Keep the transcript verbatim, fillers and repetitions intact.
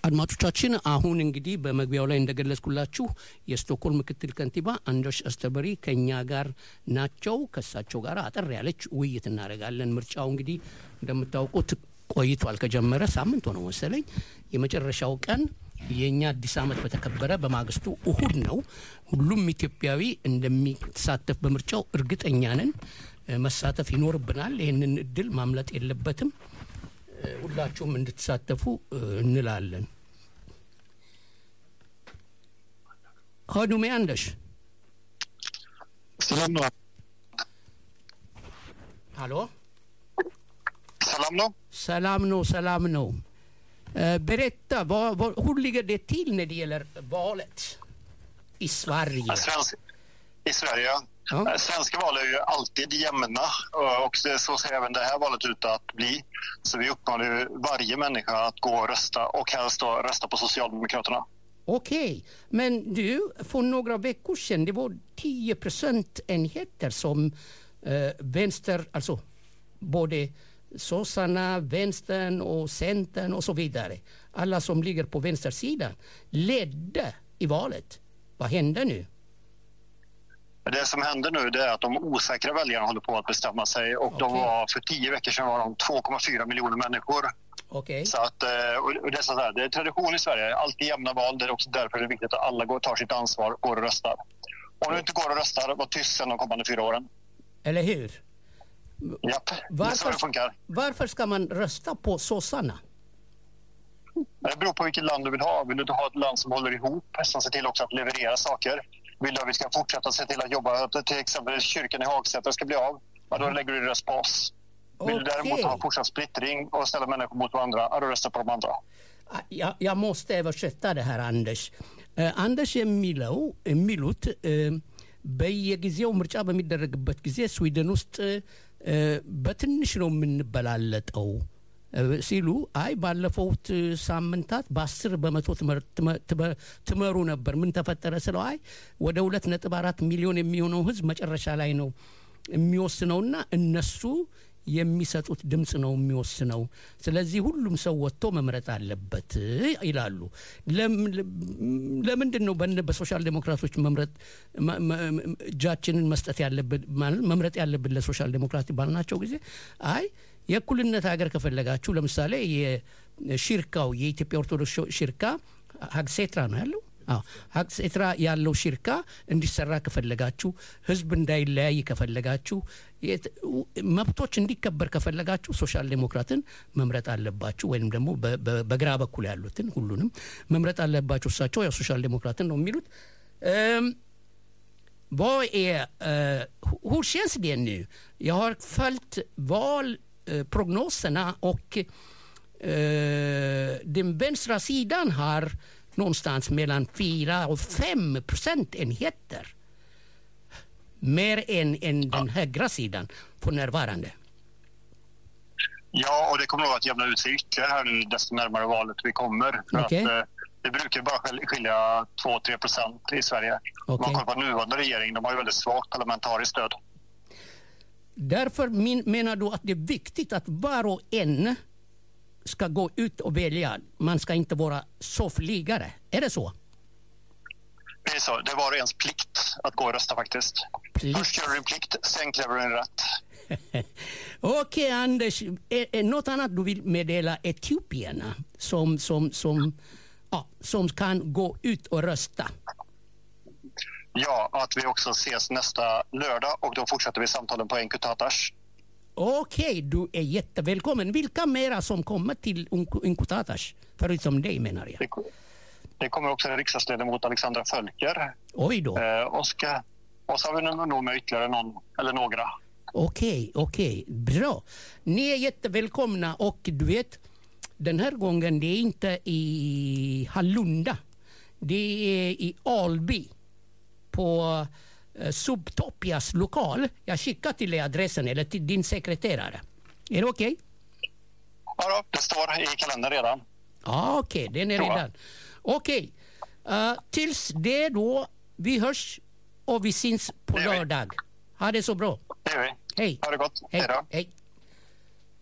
አድማጮቻችን አሁን እንግዲህ በመግቢያው ላይ እንደገለጽኩላችሁ የስቶክሆልም ምክትል ከንቲባ አንደርስ አስተበሪ ከኛ ጋር ናቸው ከሳቸው ጋር አጠር ያለች ውይይት እናደርጋለን ምርጫው እንግዲህ እንደምታውቁት ቆይቷል ከጀመረ ሳምንት ሆነ መሰለኝ የመጨረሻው ቀን የኛ አዲስ አመት በተከበረ በማግስቱ እሁድ ነው ሁሉም ኢትዮጵያዊ እንደሚሳተፍ በምርጫው እርግጠኛ ነን መሳተፍ ይኖርብናል ይሄንን እድል ማምለጥ የለበትም ሁላችሁም እንድትሳተፉ እንላለን ሆዱ ሚያንደሽ ሰላም ነው ሃሎ ሰላም ነው ሰላም ነው ሰላም ነው berätta vad hur ligger det till när det gäller valet i Sverige i Sverige ja. Svenska val är ju alltid jämna och så ser även det här valet ut att bli så vi uppmanar ju varje människa att gå och rösta och helst då rösta på Socialdemokraterna. Okej, men du för några veckor sedan det var tio procentenheter som eh, vänster alltså både sossarna, vänstern och centern och så vidare. Alla som ligger på vänstersidan ledde i valet. Vad händer nu? Det som händer nu det är att de osäkra väljarna håller på att bestämma sig och okay. de var för tio veckor sedan var de två komma fyra miljoner människor. Okay. Så att och det är så där, det är tradition i Sverige, alltid jämna val, det är också därför det är viktigt att alla går tar sitt ansvar och går och röstar. Om du inte går och röstar, var tyst sen de kommande fyra åren. Eller hur? Japp, varför, det funkar. Varför ska man rösta på sossarna? Det beror på vilket land du vill ha. Vill du ha ett land som håller ihop, som ser till också att leverera saker? Vill du att vi ska fortsätta se till att jobba att till exempel kyrkan i Hagsätra ska bli av? Ja, då lägger du röst på oss. Vill okay. du däremot ha fortsatt splittring och ställa människor mot varandra, ja, då röstar på de andra. Jag, jag måste översätta det här, Anders. Uh, Anders የሚለው የሚሉት በየጊዜው ምርጫ በሚደረግበት ጊዜ ስዊድን ውስጥ በትንሽ ነው የምንበላለጠው ሲሉ አይ ባለፈውት ሳምንታት በ10 በመቶ ትመሩ ነበር ምን ተፈጠረ ስለው አይ ወደ ሁለት ነጥብ አራት ሚሊዮን የሚሆነው ህዝብ መጨረሻ ላይ ነው የሚወስነውና እነሱ የሚሰጡት ድምጽ ነው የሚወስነው ስለዚህ ሁሉም ሰው ወጥቶ መምረጥ አለበት ይላሉ ለምንድን ነው በሶሻል ዴሞክራቶች መምረጥ ጃችንን መስጠት ያለበት መምረጥ ያለበት ለሶሻል ዴሞክራት ባልናቸው ጊዜ አይ የኩልነት ሀገር ከፈለጋችሁ ለምሳሌ የሽርካው የኢትዮጵያ ኦርቶዶክስ ሽርካ ሀግሴትራ ነው ያለው አዎ ሀግሴትራ ያለው ሽርካ እንዲሰራ ከፈለጋችሁ ህዝብ እንዳይለያይ ከፈለጋችሁ መብቶች እንዲከበር ከፈለጋችሁ ሶሻል ዴሞክራትን መምረጥ አለባችሁ ወይንም ደግሞ በግራ በኩል ያሉትን ሁሉንም መምረጥ አለባችሁ እሳቸው ያው ሶሻል ዴሞክራትን ነው የሚሉት vad är uh, hur känns det nu jag har följt valprognoserna och uh, den vänstra sidan har någonstans mellan fyra och fem procentenheter mer än, än den högra sidan för närvarande. Ja, och det kommer nog att jämna ut sig ytterligare här nu desto närmare valet vi kommer. För okay. att, eh, det brukar bara skilja två till tre procent i Sverige. Okay. Man kollar på nuvarande regering, de har ju väldigt svagt parlamentariskt stöd. Därför min, menar du att det är viktigt att var och en ska gå ut och välja. Man ska inte vara soffliggare. Är det så? Det är så. Det var ens plikt att gå och rösta faktiskt. Plikt. Först gör du din plikt, sen kräver du din rätt. Okej, okay, Anders. Är, är något annat du vill meddela etiopierna som, som, som, ja, som kan gå ut och rösta? Ja, att vi också ses nästa lördag och då fortsätter vi samtalen på Enkutatash. Okej, okay, du är jättevälkommen. Vilka mera som kommer till Enkutatash? Förutom dig menar jag. Det, det kommer också en riksdagsledamot Alexandra Fölker. Oj då. Eh, och, ska, och så har vi nog med ytterligare någon eller några. Okej, okay, okej. Okay. Bra. Ni är jättevälkomna och du vet, den här gången det är inte i Hallunda. Det är i Alby på Subtopias lokal. Jag skickar till dig adressen eller till din sekreterare. Är det okej? Okay? Ja då, det står i kalendern redan. Ja, okej, okay, den är redan. Okej. Okay. Uh, tills det då vi hörs och vi syns på lördag. Ha det så bra. Det gör vi. Hej. Ha det gott. Hej. Hej då. Hej.